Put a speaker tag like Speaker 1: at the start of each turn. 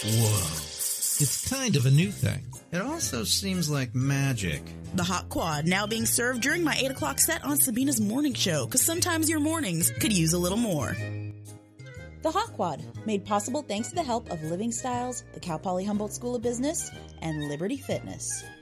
Speaker 1: Whoa. It's kind of a new thing. It also seems like magic.
Speaker 2: The Hot Quad, now being served during my 8 o'clock set on Sabina's morning show, because sometimes your mornings could use a little more.
Speaker 3: The Hot Quad, made possible thanks to the help of Living Styles, the Cal Poly Humboldt School of Business, and Liberty Fitness.